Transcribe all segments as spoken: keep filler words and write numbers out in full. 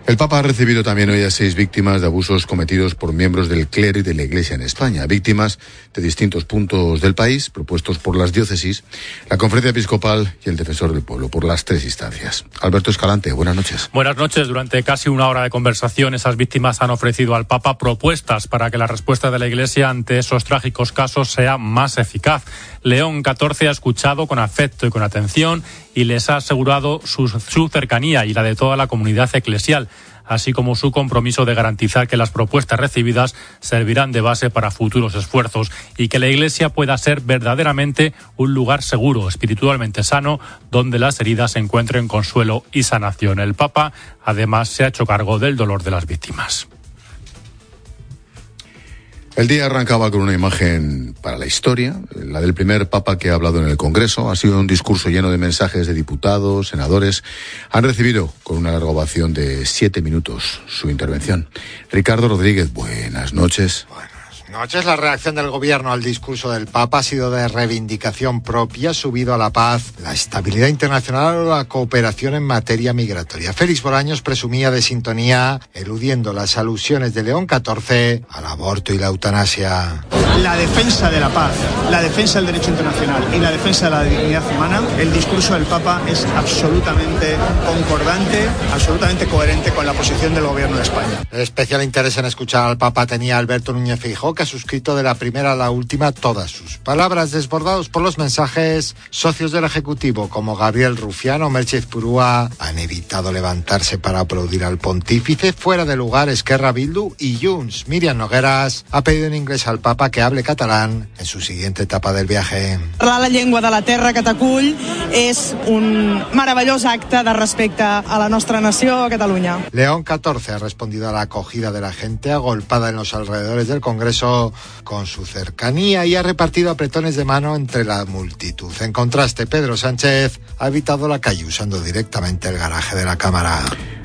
El Papa ha recibido también hoy a seis víctimas de abusos cometidos por miembros del clero y de la Iglesia en España, víctimas de distintos puntos del país, propuestos por las diócesis, la Conferencia Episcopal y el Defensor del Pueblo, por las tres instancias. Alberto Escalante, buenas noches. Buenas noches. Durante casi una hora de conversación, esas víctimas han ofrecido al Papa propuestas para que la respuesta de la Iglesia ante esos trágicos casos sea más eficaz. León catorce ha escuchado con afecto y con atención y les ha asegurado su, su cercanía y la de toda la comunidad eclesial, así como su compromiso de garantizar que las propuestas recibidas servirán de base para futuros esfuerzos y que la Iglesia pueda ser verdaderamente un lugar seguro, espiritualmente sano, donde las heridas encuentren consuelo y sanación. El Papa, además, se ha hecho cargo del dolor de las víctimas. El día arrancaba con una imagen para la historia, la del primer papa que ha hablado en el Congreso. Ha sido un discurso lleno de mensajes de diputados, senadores. Han recibido con una larga ovación de siete minutos su intervención. Ricardo Rodríguez, buenas noches. Buenas noches. La reacción del gobierno al discurso del Papa ha sido de reivindicación propia, subido a la paz, la estabilidad internacional o la cooperación en materia migratoria. Félix Bolaños presumía de sintonía, eludiendo las alusiones de León catorce al aborto y la eutanasia. La defensa de la paz, la defensa del derecho internacional y la defensa de la dignidad humana, el discurso del Papa es absolutamente concordante, absolutamente coherente con la posición del gobierno de España. Especial interés en escuchar al Papa tenía Alberto Núñez Feijóo, que ha suscrito de la primera a la última todas sus palabras, desbordados por los mensajes. Socios del Ejecutivo como Gabriel Rufián o Merche Purúa han evitado levantarse para aplaudir al pontífice. Fuera de lugar, Esquerra, Bildu y Junts. Miriam Nogueras ha pedido en inglés al Papa que hable catalán en su siguiente etapa del viaje. Parlar la llengua de la terra que t'acull és un meravellós acte de respecte a la nostra nació, a Catalunya. León catorce ha respondido a la acogida de la gente agolpada en los alrededores del Congreso con su cercanía y ha repartido apretones de mano entre la multitud. En contraste, Pedro Sánchez ha evitado la calle usando directamente el garaje de la Cámara.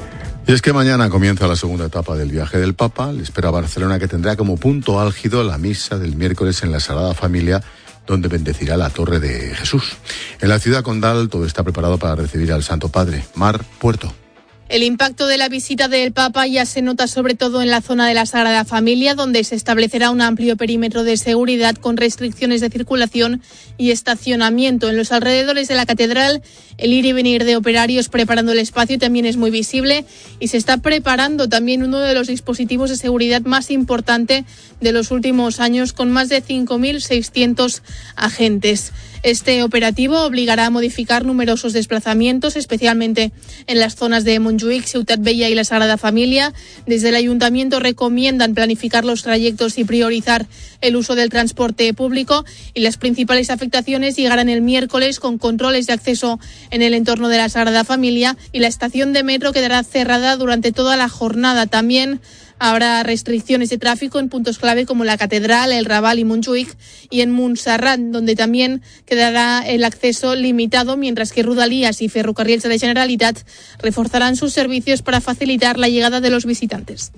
Y es que mañana comienza la segunda etapa del viaje del Papa. Le espera a Barcelona, que tendrá como punto álgido la misa del miércoles en la Sagrada Familia, donde bendecirá la Torre de Jesús. En la ciudad condal todo está preparado para recibir al Santo Padre. Mar Puerto. El impacto de la visita del Papa ya se nota sobre todo en la zona de la Sagrada Familia, donde se establecerá un amplio perímetro de seguridad con restricciones de circulación y estacionamiento. En los alrededores de la catedral, el ir y venir de operarios preparando el espacio también es muy visible y se está preparando también uno de los dispositivos de seguridad más importante de los últimos años, con más de cinco mil seiscientos agentes. Este operativo obligará a modificar numerosos desplazamientos, especialmente en las zonas de Montjuïc, Ciutat Vella y la Sagrada Familia. Desde el Ayuntamiento recomiendan planificar los trayectos y priorizar el uso del transporte público, y las principales afectaciones llegarán el miércoles con controles de acceso en el entorno de la Sagrada Familia, y la estación de metro quedará cerrada durante toda la jornada. También habrá restricciones de tráfico en puntos clave como la Catedral, el Raval y Montjuïc, y en Montserrat, donde también quedará el acceso limitado, mientras que Rodalies y Ferrocarrils de la Generalitat reforzarán sus servicios para facilitar la llegada de los visitantes.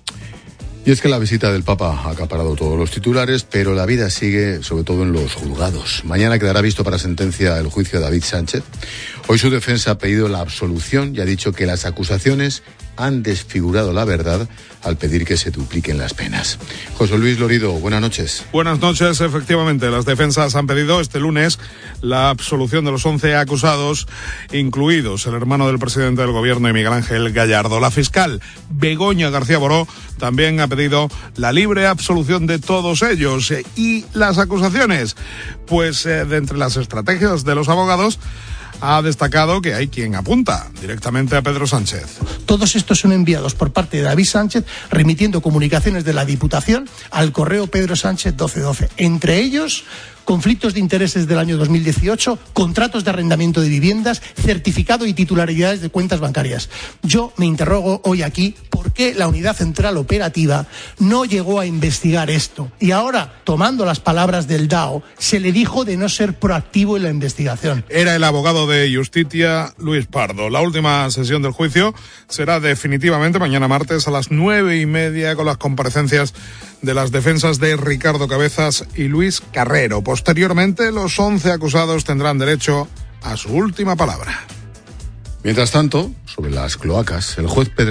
Y es que la visita del Papa ha acaparado todos los titulares, pero la vida sigue, sobre todo en los juzgados. Mañana quedará visto para sentencia el juicio de David Sánchez. Hoy su defensa ha pedido la absolución y ha dicho que las acusaciones han desfigurado la verdad al pedir que se dupliquen las penas. José Luis Lorido, buenas noches. Buenas noches. Efectivamente, las defensas han pedido este lunes la absolución de los once acusados, incluidos el hermano del presidente del gobierno y Miguel Ángel Gallardo. La fiscal Begoña García Boró también ha pedido la libre absolución de todos ellos. Y las acusaciones, pues eh, de entre las estrategias de los abogados, ha destacado que hay quien apunta directamente a Pedro Sánchez. Todos estos son enviados por parte de David Sánchez, remitiendo comunicaciones de la Diputación al correo Pedro Sánchez doce doce. Entre ellos, conflictos de intereses del año dos mil dieciocho, contratos de arrendamiento de viviendas, certificado y titularidades de cuentas bancarias. Yo me interrogo hoy aquí por qué la Unidad Central Operativa no llegó a investigar esto. Y ahora, tomando las palabras del D A O, se le dijo de no ser proactivo en la investigación. Era el abogado de Justicia, Luis Pardo. La última sesión del juicio será definitivamente mañana martes a las nueve y media, con las comparecencias de las defensas de Ricardo Cabezas y Luis Carrero. Posteriormente, los once acusados tendrán derecho a su última palabra. Mientras tanto, sobre las cloacas, el juez Pedro